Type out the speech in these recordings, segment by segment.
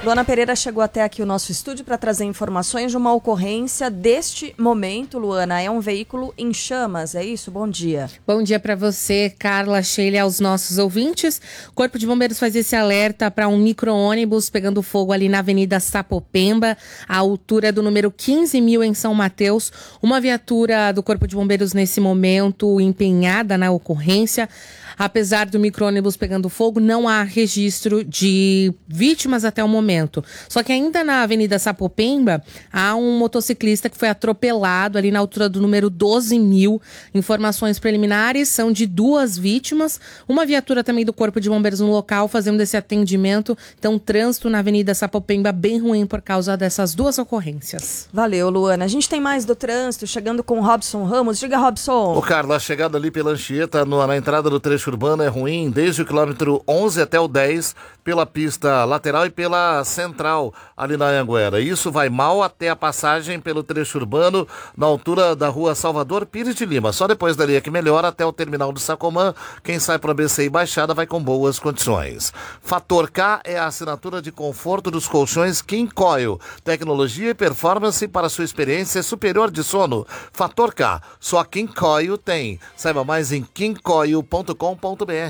Luana Pereira chegou até aqui o nosso estúdio para trazer informações de uma ocorrência deste momento. Luana, é um veículo em chamas, é isso? Bom dia. Bom dia para você, Carla, Sheila, aos nossos ouvintes. O Corpo de Bombeiros faz esse alerta para um micro-ônibus pegando fogo ali na Avenida Sapopemba, à altura do número 15.000 em São Mateus. Uma viatura do Corpo de Bombeiros nesse momento empenhada na ocorrência. Apesar do micro-ônibus pegando fogo, não há registro de vítimas até o momento. Só que ainda na Avenida Sapopemba, há um motociclista que foi atropelado ali na altura do número 12.000. Informações preliminares são de 2 vítimas. Uma viatura também do Corpo de Bombeiros no local fazendo esse atendimento. Então, trânsito na Avenida Sapopemba bem ruim por causa dessas 2 ocorrências. Valeu, Luana. A gente tem mais do trânsito, chegando com Robson Ramos. Diga, Robson. Ô, Carla, a chegada ali pela Anchieta, na entrada do trecho urbano é ruim, desde o quilômetro 11 até o 10, pela pista lateral e pela central, ali na Anhanguera. Isso vai mal até a passagem pelo trecho urbano, na altura da rua Salvador Pires de Lima. Só depois dali é que melhora até o terminal do Sacomã. Quem sai para BCI Baixada vai com boas condições. Fator K é a assinatura de conforto dos colchões King Coil. Tecnologia e performance para sua experiência superior de sono. Fator K, só a King Coil tem. Saiba mais em kingcoil.com.br.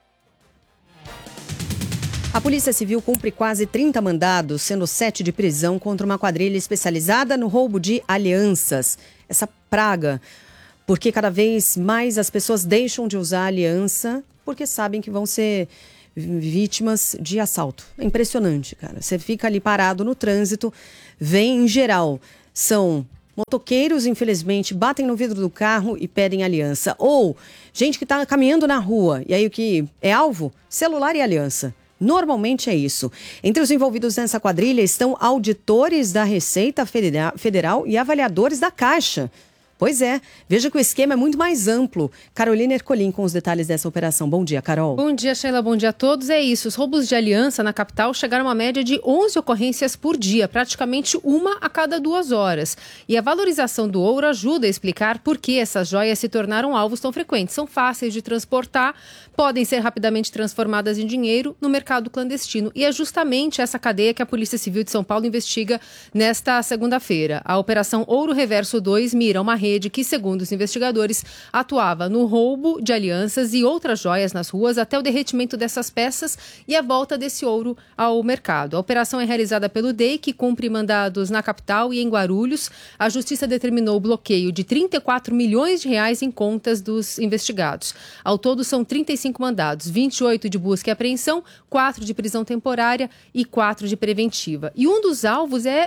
A Polícia Civil cumpre quase 30 mandados, sendo 7 de prisão contra uma quadrilha especializada no roubo de alianças. Essa praga, porque cada vez mais as pessoas deixam de usar aliança porque sabem que vão ser vítimas de assalto. É impressionante, cara. Você fica ali parado no trânsito, vem em geral, são motoqueiros, infelizmente, batem no vidro do carro e pedem aliança. Ou gente que está caminhando na rua, e aí o que é alvo? Celular e aliança. Normalmente é isso. Entre os envolvidos nessa quadrilha estão auditores da Receita Federal e avaliadores da Caixa. Pois é, veja que o esquema é muito mais amplo. Carolina Ercolim com os detalhes dessa operação. Bom dia, Carol. Bom dia, Sheila. Bom dia a todos. É isso, os roubos de aliança na capital chegaram a uma média de 11 ocorrências por dia, praticamente uma a cada 2 horas. E a valorização do ouro ajuda a explicar por que essas joias se tornaram alvos tão frequentes. São fáceis de transportar, podem ser rapidamente transformadas em dinheiro no mercado clandestino. E é justamente essa cadeia que a Polícia Civil de São Paulo investiga nesta segunda-feira. A Operação Ouro Reverso 2 mira uma rede que, segundo os investigadores, atuava no roubo de alianças e outras joias nas ruas até o derretimento dessas peças e a volta desse ouro ao mercado. A operação é realizada pelo DEI, que cumpre mandados na capital e em Guarulhos. A Justiça determinou o bloqueio de 34 milhões de reais em contas dos investigados. Ao todo, são 35 mandados, 28 de busca e apreensão, 4 de prisão temporária e 4 de preventiva. E um dos alvos é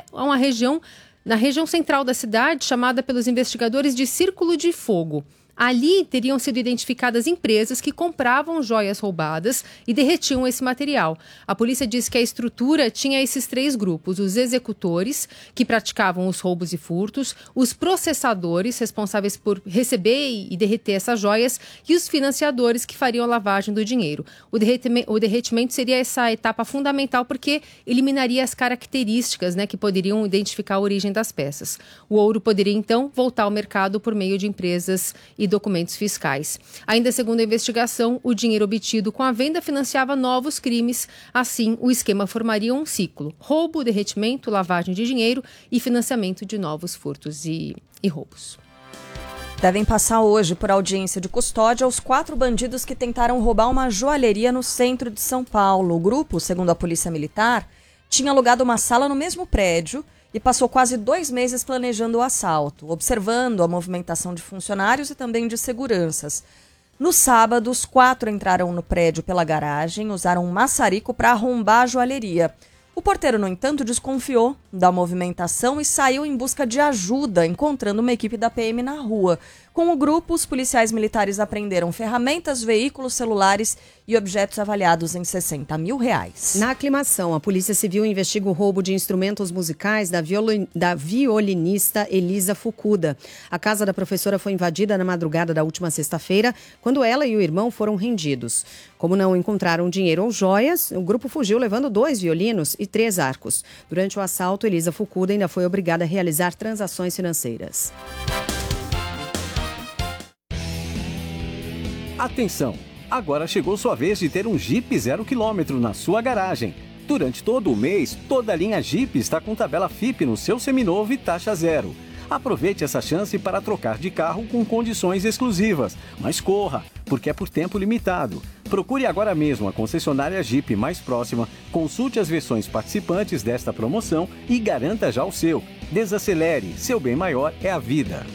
na região central da cidade, chamada pelos investigadores de Círculo de Fogo. Ali teriam sido identificadas empresas que compravam joias roubadas e derretiam esse material. A polícia diz que a estrutura tinha esses 3 grupos: os executores, que praticavam os roubos e furtos, os processadores, responsáveis por receber e derreter essas joias, e os financiadores, que fariam a lavagem do dinheiro. O derretimento seria essa etapa fundamental porque eliminaria as características, que poderiam identificar a origem das peças. O ouro poderia, então, voltar ao mercado por meio de empresas e documentos fiscais. Ainda segundo a investigação, o dinheiro obtido com a venda financiava novos crimes. Assim, o esquema formaria um ciclo: roubo, derretimento, lavagem de dinheiro e financiamento de novos furtos e roubos. Devem passar hoje por audiência de custódia os 4 bandidos que tentaram roubar uma joalheria no centro de São Paulo. O grupo, segundo a Polícia Militar, tinha alugado uma sala no mesmo prédio e passou quase 2 meses planejando o assalto, observando a movimentação de funcionários e também de seguranças. No sábado, os 4 entraram no prédio pela garagem, usaram um maçarico para arrombar a joalheria. O porteiro, no entanto, desconfiou da movimentação e saiu em busca de ajuda, encontrando uma equipe da PM na rua. Com o grupo, os policiais militares apreenderam ferramentas, veículos, celulares e objetos avaliados em R$60 mil. Na aclimação, a Polícia Civil investiga o roubo de instrumentos musicais da violinista Elisa Fukuda. A casa da professora foi invadida na madrugada da última sexta-feira, quando ela e o irmão foram rendidos. Como não encontraram dinheiro ou joias, o grupo fugiu levando 2 violinos e 3 arcos. Durante o assalto, Elisa Fukuda ainda foi obrigada a realizar transações financeiras. Atenção! Agora chegou sua vez de ter um Jeep 0 km na sua garagem. Durante todo o mês, toda a linha Jeep está com tabela FIP no seu seminovo e taxa zero. Aproveite essa chance para trocar de carro com condições exclusivas. Mas corra, porque é por tempo limitado. Procure agora mesmo a concessionária Jeep mais próxima, consulte as versões participantes desta promoção e garanta já o seu. Desacelere, seu bem maior é a vida.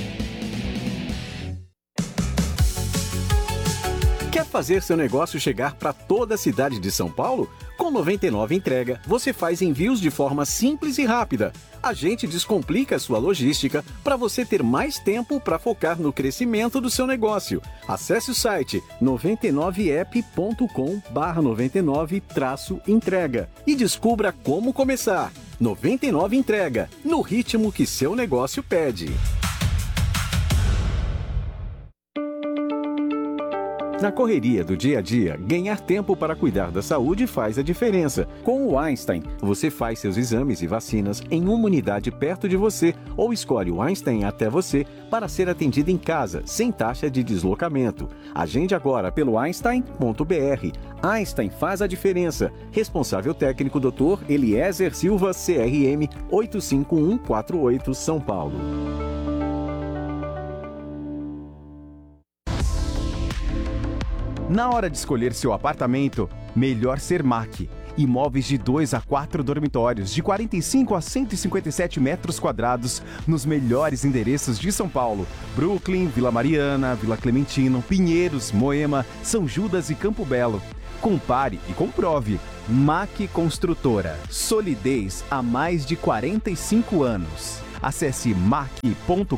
Quer fazer seu negócio chegar para toda a cidade de São Paulo? Com 99 Entrega, você faz envios de forma simples e rápida. A gente descomplica a sua logística para você ter mais tempo para focar no crescimento do seu negócio. Acesse o site 99app.com/99-entrega e descubra como começar. 99 Entrega, no ritmo que seu negócio pede. Na correria do dia a dia, ganhar tempo para cuidar da saúde faz a diferença. Com o Einstein, você faz seus exames e vacinas em uma unidade perto de você ou escolhe o Einstein até você para ser atendido em casa, sem taxa de deslocamento. Agende agora pelo einstein.br. Einstein faz a diferença. Responsável técnico Dr. Eliezer Silva, CRM 85148, São Paulo. Na hora de escolher seu apartamento, melhor ser MAC. Imóveis de 2 a 4 dormitórios, de 45 a 157 metros quadrados, nos melhores endereços de São Paulo. Brooklyn, Vila Mariana, Vila Clementino, Pinheiros, Moema, São Judas e Campo Belo. Compare e comprove. MAC Construtora. Solidez há mais de 45 anos. Acesse mac.com.br.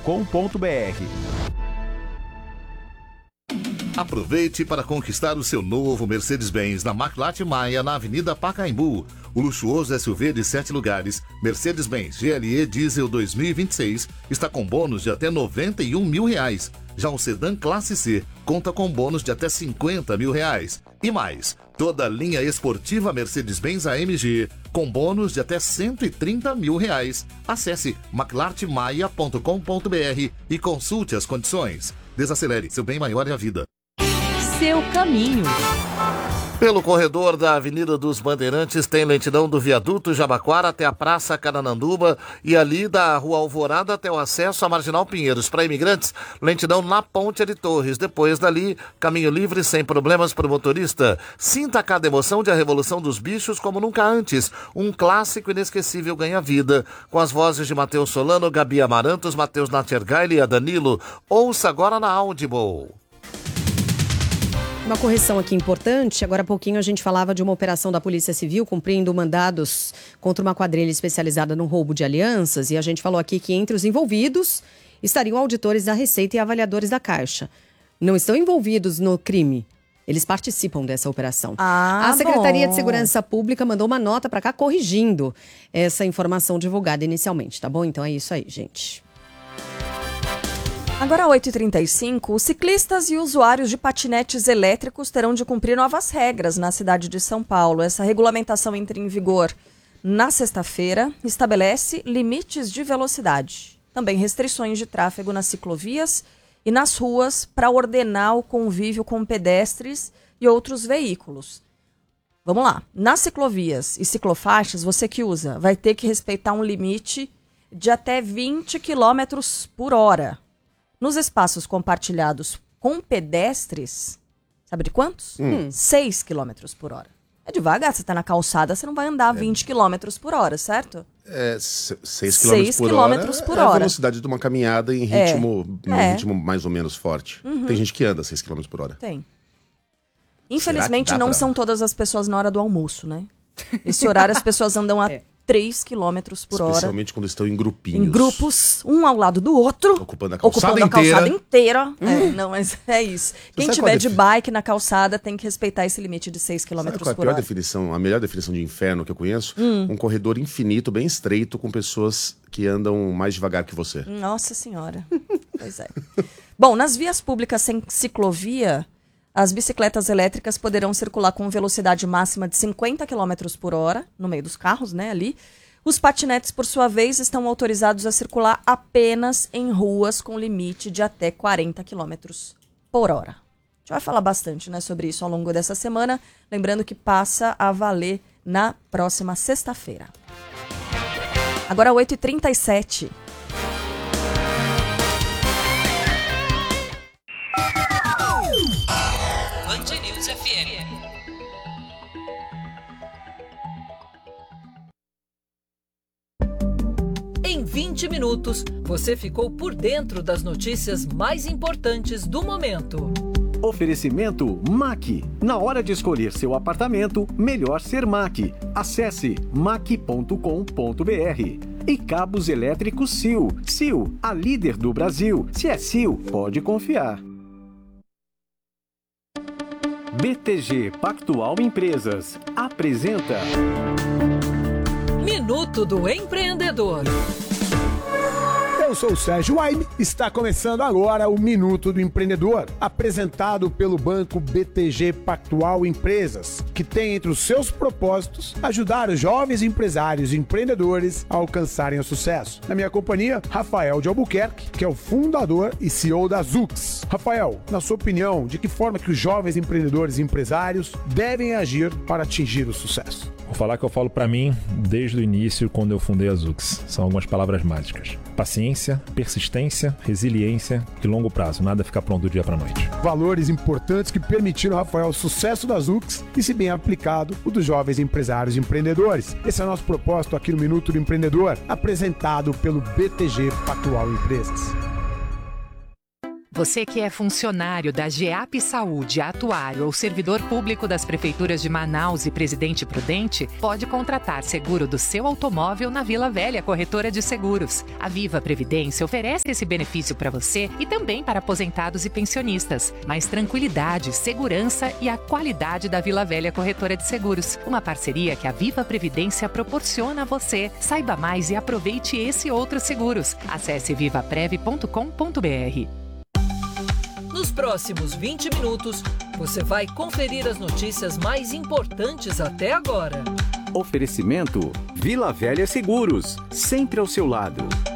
Aproveite para conquistar o seu novo Mercedes-Benz na Maclate Maia, na Avenida Pacaembu. O luxuoso SUV de 7 lugares, Mercedes-Benz GLE Diesel 2026, está com bônus de até R$91 mil. Já o sedã Classe C conta com bônus de até R$50 mil. E mais, toda a linha esportiva Mercedes-Benz AMG com bônus de até R$130 mil. Acesse maclartemaia.com.br e consulte as condições. Desacelere, seu bem maior é a vida. Seu caminho. Pelo corredor da Avenida dos Bandeirantes tem lentidão do viaduto Jabaquara até a Praça Carananduba e ali da Rua Alvorada até o acesso à Marginal Pinheiros. Para imigrantes, lentidão na Ponte de Torres. Depois dali, caminho livre sem problemas para o motorista. Sinta cada emoção de A Revolução dos Bichos como nunca antes. Um clássico inesquecível ganha vida. Com as vozes de Matheus Solano, Gabi Amarantos, Matheus Natchergaile e a Danilo. Ouça agora na Audible. Uma correção aqui importante. Agora há pouquinho a gente falava de uma operação da Polícia Civil cumprindo mandados contra uma quadrilha especializada no roubo de alianças. E a gente falou aqui que entre os envolvidos estariam auditores da Receita e avaliadores da Caixa. Não estão envolvidos no crime. Eles participam dessa operação. A Secretaria de Segurança Pública mandou uma nota para cá corrigindo essa informação divulgada inicialmente, tá bom? Então é isso aí, gente. Agora, 8h35, os ciclistas e usuários de patinetes elétricos terão de cumprir novas regras na cidade de São Paulo. Essa regulamentação entra em vigor na sexta-feira, estabelece limites de velocidade, também restrições de tráfego nas ciclovias e nas ruas para ordenar o convívio com pedestres e outros veículos. Vamos lá, nas ciclovias e ciclofaixas, você que usa vai ter que respeitar um limite de até 20 km por hora. Nos espaços compartilhados com pedestres, sabe de quantos? 6 km por hora. É devagar, você está na calçada, você não vai andar 20 km por hora, certo? 6 km por hora é a velocidade de uma caminhada em ritmo, ritmo mais ou menos forte. Tem gente que anda 6 km por hora. Tem. Infelizmente, não são todas as pessoas na hora do almoço, né? Esse horário as pessoas andam a 3 km por hora. Especialmente quando estão em grupinhos. Em grupos, um ao lado do outro. Ocupando a calçada inteira. Não, mas é isso. Quem tiver de bike na calçada tem que respeitar esse limite de 6 km por hora. A melhor definição de inferno que eu conheço? Um corredor infinito, bem estreito, com pessoas que andam mais devagar que você. Nossa Senhora. Pois é. Bom, nas vias públicas sem ciclovia, as bicicletas elétricas poderão circular com velocidade máxima de 50 km por hora, no meio dos carros, né, ali. Os patinetes, por sua vez, estão autorizados a circular apenas em ruas com limite de até 40 km por hora. A gente vai falar bastante, né, sobre isso ao longo dessa semana, lembrando que passa a valer na próxima sexta-feira. Agora 8h37. Band News FM. Em 20 minutos, você ficou por dentro das notícias mais importantes do momento. Oferecimento MAC. Na hora de escolher seu apartamento, melhor ser MAC. Acesse mac.com.br. E cabos elétricos Sil. Sil, a líder do Brasil. Se é Sil, pode confiar. BTG Pactual Empresas apresenta Minuto do Empreendedor. Eu sou o Sérgio Waime, está começando agora o Minuto do Empreendedor, apresentado pelo banco BTG Pactual Empresas, que tem entre os seus propósitos ajudar os jovens empresários e empreendedores a alcançarem o sucesso. Na minha companhia, Rafael de Albuquerque, que é o fundador e CEO da Zux. Rafael, na sua opinião, de que forma que os jovens empreendedores e empresários devem agir para atingir o sucesso? Vou falar que eu falo para mim desde o início, quando eu fundei a Zux. São algumas palavras mágicas. Paciência, persistência, resiliência e longo prazo. Nada fica pronto do dia para a noite. Valores importantes que permitiram, Rafael, o sucesso da Zux e, se bem aplicado, o dos jovens empresários e empreendedores. Esse é o nosso propósito aqui no Minuto do Empreendedor, apresentado pelo BTG Pactual Empresas. Você que é funcionário da GEAP Saúde, atuário ou servidor público das prefeituras de Manaus e Presidente Prudente, pode contratar seguro do seu automóvel na Vila Velha Corretora de Seguros. A Viva Previdência oferece esse benefício para você e também para aposentados e pensionistas. Mais tranquilidade, segurança e a qualidade da Vila Velha Corretora de Seguros. Uma parceria que a Viva Previdência proporciona a você. Saiba mais e aproveite esse e outros seguros. Acesse vivaprev.com.br. Nos próximos 20 minutos, você vai conferir as notícias mais importantes até agora. Oferecimento Vila Velha Seguros, sempre ao seu lado.